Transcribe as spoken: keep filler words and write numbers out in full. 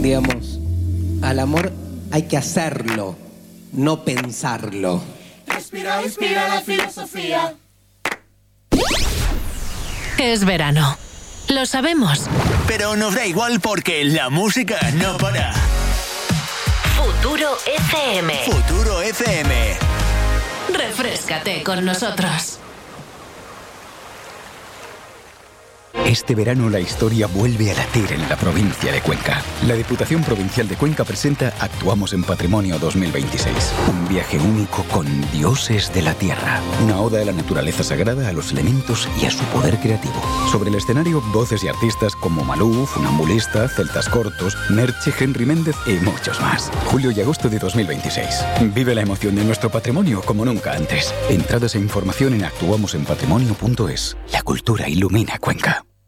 digamos, al amor hay que hacerlo, no pensarlo. Respira, inspira la filosofía. Es verano. Lo sabemos. Pero nos da igual porque la música no para. Futuro F M. Futuro F M. Refréscate con nosotros. Este verano la historia vuelve a latir en la provincia de Cuenca. La Diputación Provincial de Cuenca presenta Actuamos en Patrimonio dos mil veintiséis. Un viaje único con dioses de la tierra. Una oda a la naturaleza sagrada, a los elementos y a su poder creativo. Sobre el escenario, voces y artistas como Malú, Funambulista, Celtas Cortos, Merche, Henry Méndez y muchos más. Julio y agosto de dos mil veintiséis. Vive la emoción de nuestro patrimonio como nunca antes. Entradas e información en actuamos en patrimonio punto es. La cultura ilumina Cuenca.